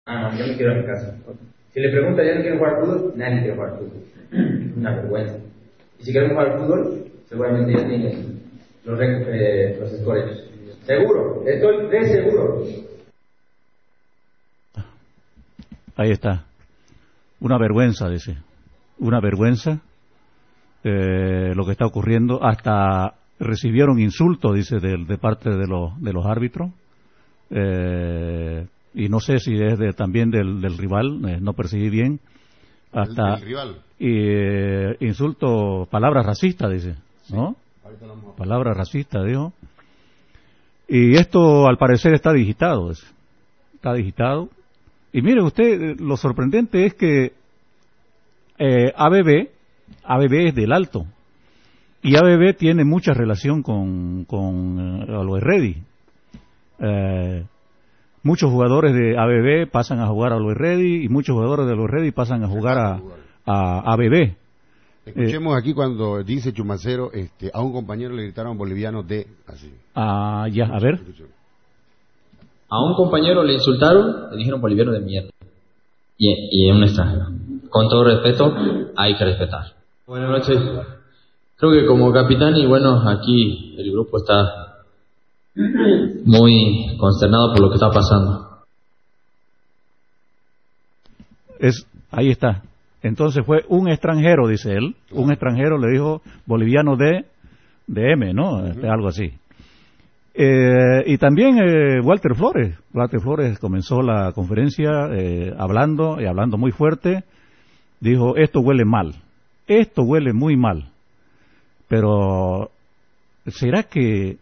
Ah, no, yo me quiero a mi casa. Si le pregunta, ¿ya no quiero jugar fútbol? Nadie quiere jugar fútbol. Una vergüenza. Y si queremos jugar fútbol, seguramente ya tienen los scores. Seguro, estoy de seguro. Ahí está. Una vergüenza, dice. Una vergüenza lo que está ocurriendo. Hasta recibieron insultos, dice, de parte de los árbitros. Y no sé si es también del rival, no percibí bien. Hasta ¿El rival? Insultos, palabras racistas, dice, ¿no? Palabras racistas, dijo. Y esto, al parecer, está digitado, dice. Está digitado. Y mire usted, lo sorprendente es que ABB es del Alto, y ABB tiene mucha relación con Always Ready. Muchos jugadores de ABB pasan a jugar a Always Ready, y muchos jugadores de Always Ready pasan a jugar a ABB. Escuchemos aquí cuando dice Chumacero, a un compañero le gritaron boliviano de... así. Ya, a ver. A un compañero le insultaron, le dijeron boliviano de mierda. Y en un extranjero. Con todo respeto, hay que respetar. Buenas noches. Creo que como capitán, y bueno, aquí el grupo está muy consternado por lo que está pasando. Ahí está. Entonces fue un extranjero, dice él. Un extranjero le dijo boliviano de M, ¿no? Algo así. Y también Walter Flores comenzó la conferencia hablando muy fuerte. Dijo, esto huele muy mal. Pero ¿será que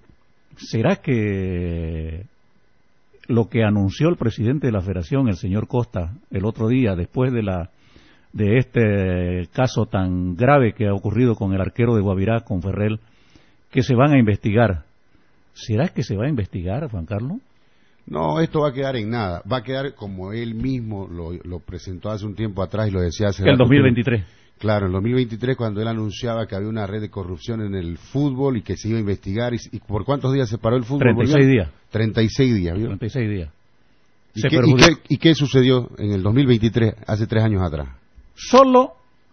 lo que anunció el presidente de la Federación, el señor Costa, el otro día, después de este caso tan grave que ha ocurrido con el arquero de Guavirá, con Ferrell, que se van a investigar? ¿Será que se va a investigar, Juan Carlos? No, esto va a quedar en nada. Va a quedar como él mismo lo presentó hace un tiempo atrás y lo decía hace... El 2023. Claro, en 2023, cuando él anunciaba que había una red de corrupción en el fútbol y que se iba a investigar. ¿Y por cuántos días se paró el fútbol? 36 días. 36 días, ¿vio? 36 días. ¿Y qué sucedió en el 2023, hace 3 años atrás? Solo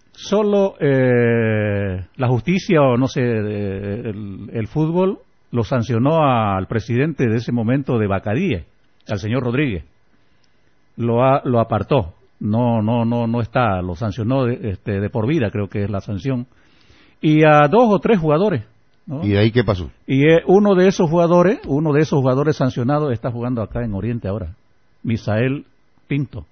la justicia, o no sé, el fútbol lo sancionó al presidente de ese momento de Bacadíes, al señor Rodríguez. Lo apartó. No está, lo sancionó de por vida, creo que es la sanción. Y a 2 o 3 jugadores, ¿no? ¿Y de ahí qué pasó? Y uno de esos jugadores sancionados está jugando acá en Oriente ahora, Misael Pinto.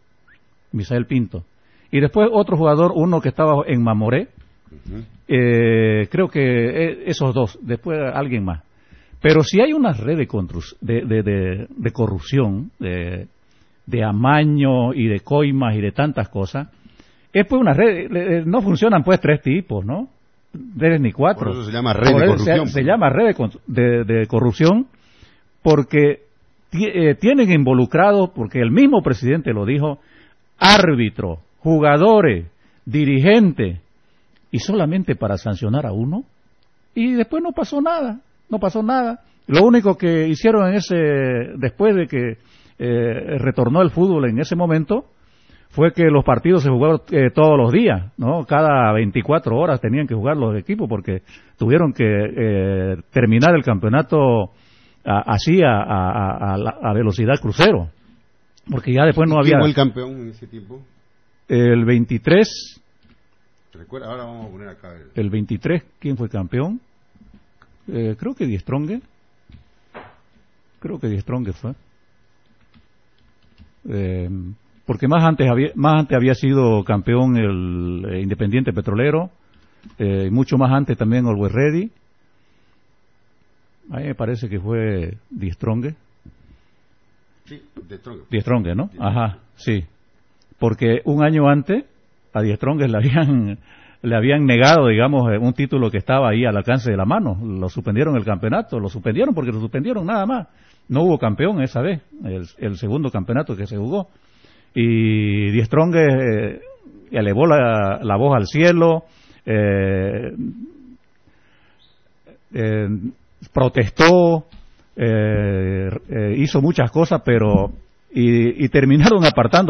Y después otro jugador, uno que estaba en Mamoré, creo que esos 2, después alguien más. Pero si hay una red de corrupción, de amaño y de coimas y de tantas cosas, es pues una red, no funcionan pues 3 tipos, ¿no? 3 ni 4. Por eso se llama red de corrupción. Se llama red de corrupción porque tienen involucrados, porque el mismo presidente lo dijo, árbitros, jugadores, dirigentes, y solamente para sancionar a uno, y después no pasó nada. Lo único que hicieron después de que retornó el fútbol en ese momento, fue que los partidos se jugaron todos los días, ¿no? Cada 24 horas tenían que jugar los equipos porque tuvieron que terminar el campeonato así a velocidad crucero, porque ya después no había... ¿Quién fue el campeón en ese tiempo? El 23... Recuerda, ahora vamos a poner acá... El 23, ¿quién fue campeón? Creo que Die Stronge fue. Porque más antes había sido campeón el Independiente Petrolero, y mucho más antes también Always Ready. A mí me parece que fue Die Stronge. Sí, Die Stronge, ¿no? Ajá, sí. Porque un año antes a Die Stronge le habían negado, digamos, un título que estaba ahí al alcance de la mano. Lo suspendieron el campeonato, porque lo suspendieron nada más. No hubo campeón esa vez, el segundo campeonato que se jugó. Y Die Stronge elevó la voz al cielo, protestó, hizo muchas cosas, pero y terminaron apartando